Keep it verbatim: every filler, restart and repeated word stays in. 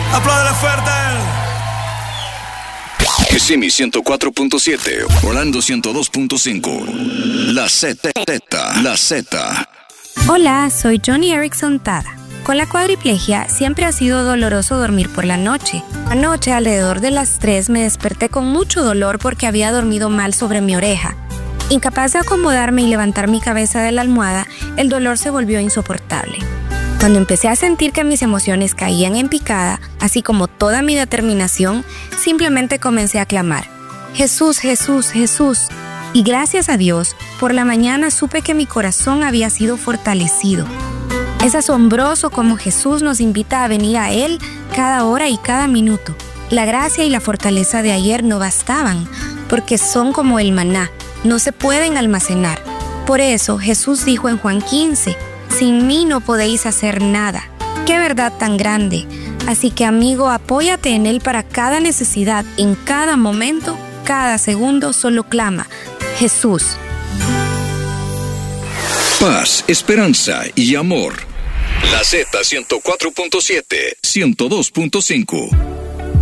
Apláudele fuerte. Kissimmee ciento cuatro punto siete, Orlando ciento dos punto cinco. La Z, la Z. Hola, soy Johnny Erickson Tada. Con la cuadriplegia siempre ha sido doloroso dormir por la noche. Anoche, alrededor de las tres, me desperté con mucho dolor porque había dormido mal sobre mi oreja. Incapaz de acomodarme y levantar mi cabeza de la almohada, el dolor se volvió insoportable. Cuando empecé a sentir que mis emociones caían en picada, así como toda mi determinación, simplemente comencé a clamar: Jesús, Jesús, Jesús. Y gracias a Dios, por la mañana supe que mi corazón había sido fortalecido. Es asombroso cómo Jesús nos invita a venir a Él cada hora y cada minuto. La gracia y la fortaleza de ayer no bastaban, porque son como el maná, no se pueden almacenar. Por eso Jesús dijo en Juan quince, sin mí no podéis hacer nada. ¡Qué verdad tan grande! Así que, amigo, apóyate en Él para cada necesidad, en cada momento, cada segundo, solo clama: Jesús. Paz, esperanza y amor. La Z ciento cuatro punto siete, ciento dos punto cinco.